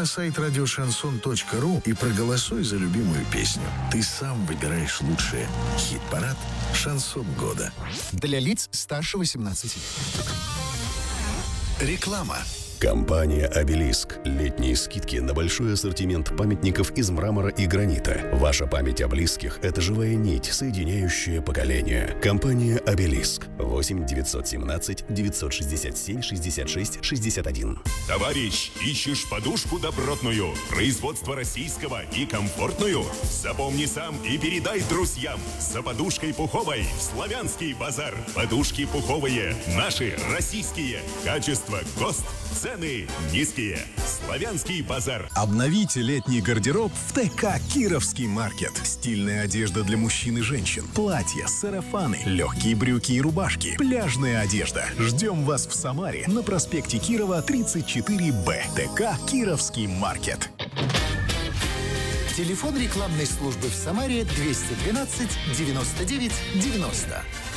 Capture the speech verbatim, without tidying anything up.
на сайт радиошансон точка ру и проголосуй за любимую песню. Ты сам выбираешь лучшее. Хит-парад «Шансон года». Для лиц старше восемнадцати лет. Реклама. Компания «Обелиск». Летние скидки на большой ассортимент памятников из мрамора и гранита. Ваша память о близких – это живая нить, соединяющая поколения. Компания «Обелиск». восемь девятьсот семнадцать девятьсот шестьдесят семь шестьдесят шесть шестьдесят один. Товарищ, ищешь подушку добротную, производство российского и комфортную? Запомни сам и передай друзьям. За подушкой пуховой в Славянский базар. Подушки пуховые, наши, российские. Качество, ГОСТ, цены низкие. Славянский базар. Обновите летний гардероб в ТК «Кировский маркет». Стильная одежда для мужчин и женщин. Платья, сарафаны, легкие брюки и рубашки. Пляжная одежда. Ждем вас в Самаре на проспекте Кирова, тридцать четыре Б. ТК «Кировский маркет». Телефон рекламной службы в Самаре двести двенадцать девяносто девять девяносто.